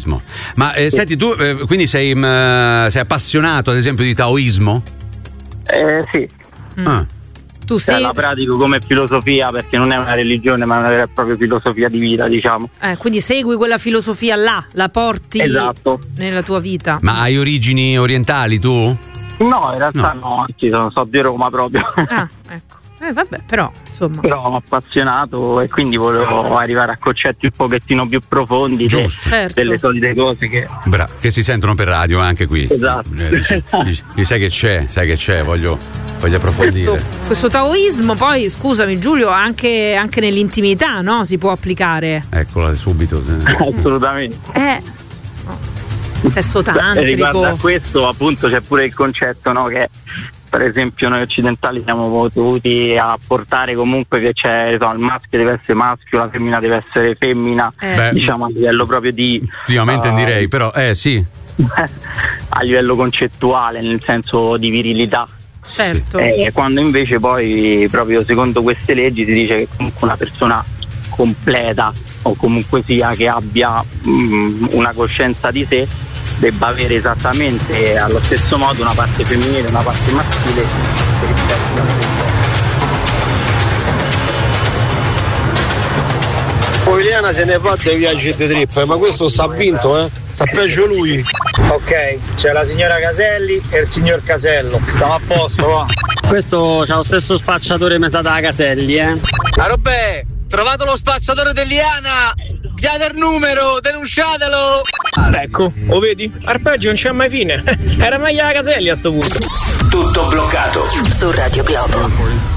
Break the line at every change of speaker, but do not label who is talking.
taoismo. Ma senti, tu quindi sei appassionato ad esempio di taoismo?
Sì.
Tu sei...
La pratico come filosofia, perché non è una religione ma è una vera e propria filosofia di vita, diciamo.
Quindi segui quella filosofia là, la porti nella tua vita.
Ma hai origini orientali tu?
No, in realtà no, so di Roma proprio.
Ecco. Vabbè, però insomma.
Però sono appassionato e quindi volevo arrivare a concetti un pochettino più profondi delle solite cose
che si sentono per radio anche qui.
Esatto.
Sai che c'è, voglio approfondire.
Questo taoismo poi, scusami Giulio, anche nell'intimità, no? Si può applicare.
Eccola subito.
Assolutamente.
Sesso tantrico.
Riguardo a questo appunto c'è pure il concetto, no, che per esempio noi occidentali siamo dovuti a portare comunque che c'è, il maschio deve essere maschio, la femmina deve essere femmina, diciamo a livello proprio di
ultimamente direi, però sì
a livello concettuale, nel senso di virilità.
Certo.
Quando invece poi proprio secondo queste leggi si dice che comunque una persona completa o comunque sia che abbia una coscienza di sé debba avere esattamente allo stesso modo una parte femminile e una parte maschile rispetto a
poi Liliana se ne va dei viaggi di trip, ma questo sta vinto, sta peggio lui.
Ok, c'è la signora Caselli e il signor Casello, stiamo a posto, va.
Questo c'ha lo stesso spacciatore mesa da Caselli,
Robè, trovato lo spacciatore dell'Iana, chiede il numero, denunciatelo.
Ecco, lo vedi? Arpeggio non c'è mai fine. Era meglio la Caselli a sto punto.
Tutto bloccato
su Radio Globo.